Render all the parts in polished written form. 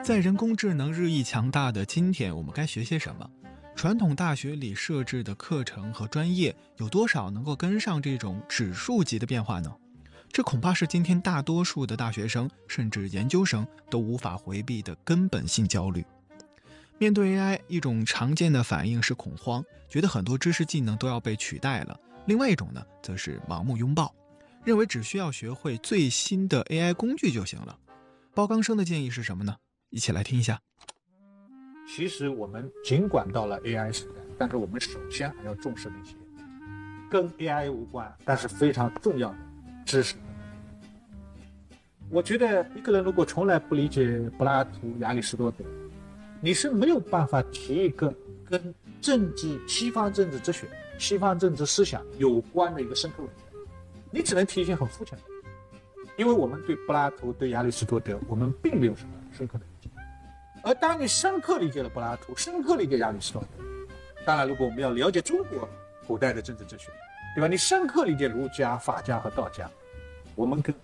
在人工智能日益强大的今天，我们该学些什么？传统大学里设置的课程和专业有多少能够跟上这种指数级的变化呢？这恐怕是今天大多数的大学生甚至研究生都无法回避的根本性焦虑。面对 AI， 一种常见的反应是恐慌，觉得很多知识技能都要被取代了；另外一种呢，则是盲目拥抱，认为只需要学会最新的 AI 工具就行了。包刚生的建议是什么呢？一起来听一下。 其实我们尽管到了 AI 时代，但是我们首先还要重视那些跟 AI 无关但是非常重要的知识。我觉得一个人如果从来不理解柏拉图、亚里士多德，你是没有办法提一个跟政治、西方政治哲学、西方政治思想有关的一个深刻问题，你只能提一些很肤浅的，因为我们对柏拉图、对亚里士多德，我们并没有什么深刻的理解。而当你深刻理解了柏拉图，深刻理解亚里士多德，当然如果我们要了解中国古代的政治哲学，对吧？你深刻理解儒家、法家和道家，我们跟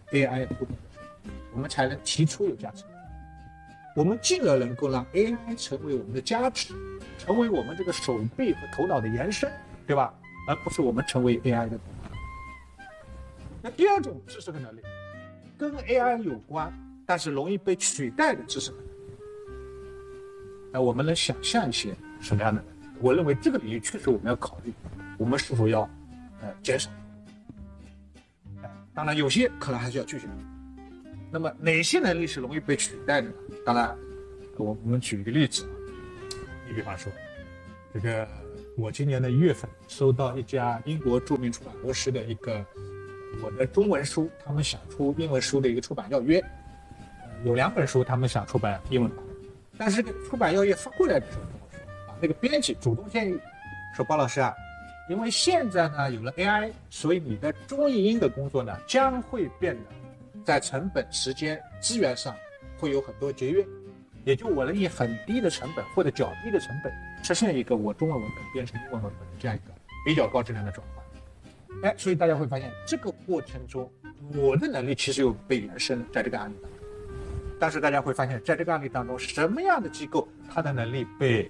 AI 互动的时候，我们才能提出有价值。我们进而能够让 AI 成为我们的加持，成为我们这个手臂和头脑的延伸，对吧？而不是我们成为 AI 的。那第二种知识和能力，跟 AI 有关，但是容易被取代的知识和能力。我们能想象一些什么样的能力？我认为这个领域确实我们要考虑，我们是否要减少。当然有些可能还是要继续。那么哪些能力是容易被取代的呢？当然我们举一个例子，你比方说这个我今年的1月份收到一家英国著名出版公司的一个我的中文书，他们想出英文书的一个出版要约，有2本书他们想出版英文版，但是出版要约发过来的时候跟我说那个编辑主动建议说，包老师啊，因为现在呢有了 AI， 所以你的中译英的工作呢将会变得在成本、时间、资源上会有很多节约，也就我能以很低的成本或者较低的成本实现一个我中文文本变成英文文本的这样一个比较高质量的转换。所以大家会发现这个过程中我的能力其实又被延伸了，在这个案例当中。但是大家会发现在这个案例当中，什么样的机构它的能力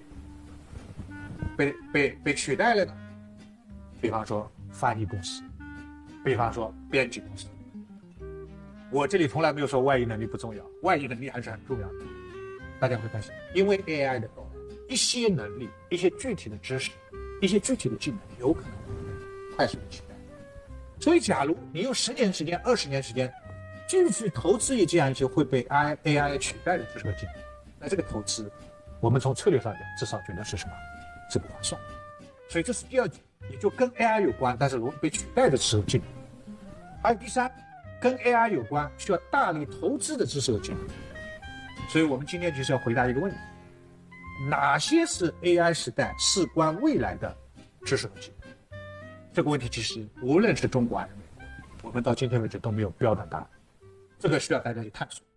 被取代了呢？比方说翻译公司，比方说编辑公司。我这里从来没有说外译能力不重要，外译能力还是很重要的。大家会发现因为 AI 的到来，一些能力、一些具体的知识、一些具体的技能有可能会快速的取代。所以假如你用10年时间、20年时间继续投资这样一些会被 AI 取代的知识和技能，那这个投资我们从策略上讲至少觉得是什么？是不划算。所以这是第2点，也就跟 AI 有关但是容易被取代的知识和技能。还有第3，跟 AI 有关需要大力投资的知识和技能。所以我们今天就是要回答一个问题，哪些是 AI 时代事关未来的知识和技能？这个问题其实无论是中国还是美国，我们到今天为止都没有标准答案，这个需要大家去探索。